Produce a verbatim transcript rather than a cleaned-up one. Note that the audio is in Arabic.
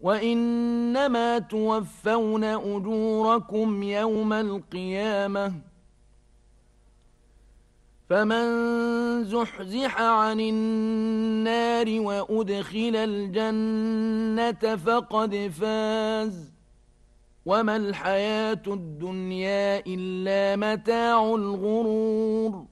وإنما توفون أجوركم يوم القيامة فمن زحزح عن النار وأدخل الجنة فقد فاز وما الحياة الدنيا إلا متاع الغرور